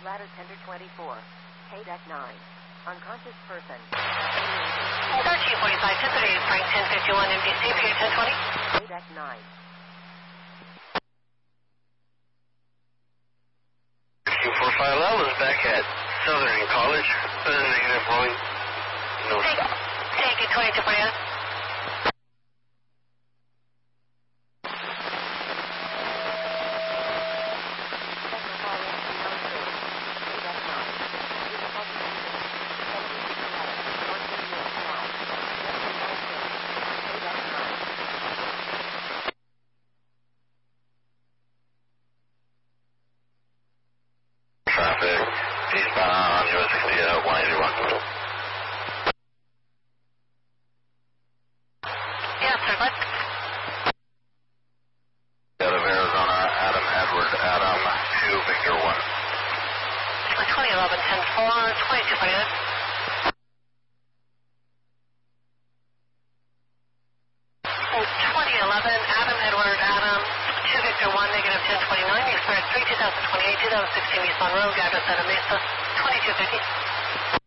ladder tender 24. K deck 9. Unconscious person. 1345, 1038, Frank 1051, MDC, Pier 1020. K deck 9. Q450 is back at Southern College. Negative rolling. No stop. Take it 22 for you. Traffic eastbound US 60 181. Yes, sir, bud. Out of Arizona, Adam Edward, Adam 2 Victor 1. 2011, 10-4, 22 for you. 2011, Adam Edward, Adam 2 Victor 1, negative 1029. You started 3 2028, 2016 Eastbound Road, address Santa Mesa, 2250.